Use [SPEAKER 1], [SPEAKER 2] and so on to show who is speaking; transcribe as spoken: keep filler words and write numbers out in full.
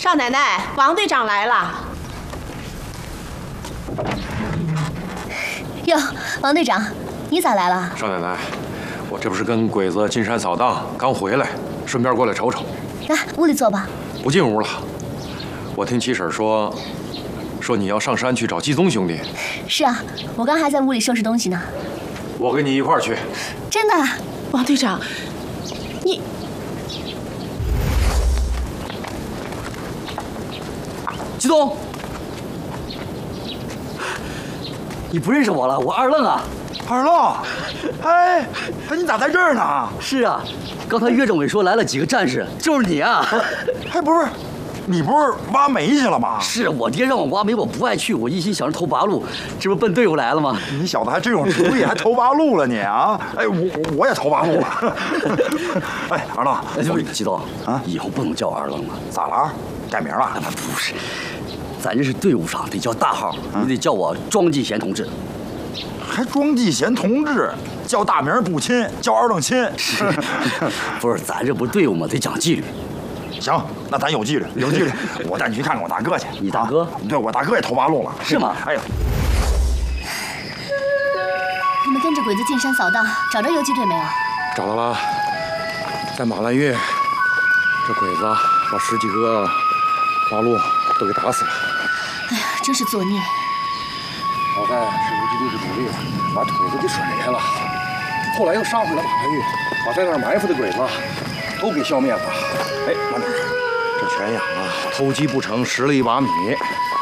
[SPEAKER 1] 少奶奶，王队长来了。
[SPEAKER 2] 哟，王队长，你咋来了？
[SPEAKER 3] 少奶奶，我这不是跟鬼子进山扫荡，刚回来，顺便过来瞅瞅。
[SPEAKER 2] 来，屋里坐吧。
[SPEAKER 3] 不进屋了。我听七婶说，说你要上山去找季宗兄弟。
[SPEAKER 2] 是啊，我刚还在屋里收拾东西呢。
[SPEAKER 3] 我跟你一块儿去。
[SPEAKER 2] 真的？
[SPEAKER 1] 王队长，你。
[SPEAKER 4] 季东，你不认识我了？我二愣啊！
[SPEAKER 5] 二愣，哎，哎，你咋在这儿呢？
[SPEAKER 4] 是啊，刚才岳政委说来了几个战士，就是你啊！
[SPEAKER 5] 哎，不是，你不是挖煤去了吗？
[SPEAKER 4] 是我爹让我挖煤，我不爱去，我一心想着投八路，这不奔队伍来了吗？
[SPEAKER 5] 你小子还真有主意，还投八路了你啊！哎，我我也投八路了。哎，二愣，
[SPEAKER 4] 就是季东
[SPEAKER 5] 啊，
[SPEAKER 4] 以后不能叫我二愣了。
[SPEAKER 5] 咋了？改名了？
[SPEAKER 4] 不是。 咱这是队伍上得叫大号，你得叫我庄继贤同志。
[SPEAKER 5] 还庄继贤同志，叫大名不亲，叫二愣亲。
[SPEAKER 4] 是，不是咱这不队伍吗？得讲纪律。
[SPEAKER 5] 行，那咱有纪律，有纪律。我带你去看看我大哥去。
[SPEAKER 4] 你大哥？
[SPEAKER 5] 啊、对，我大哥也投八路了。
[SPEAKER 4] 是吗？
[SPEAKER 5] 哎呀，
[SPEAKER 2] 你们跟着鬼子进山扫荡，找着游击队没有？
[SPEAKER 3] 找到了，在马兰峪，这鬼子把十几个八路都给打死了。
[SPEAKER 2] 哎呀，真是作孽！
[SPEAKER 3] 好在是游击队的主力把鬼子给甩开了，后来又杀回了马兰峪，把在那儿埋伏的鬼子都给消灭了。哎，慢点，这全养啊，偷鸡不成蚀了一把米。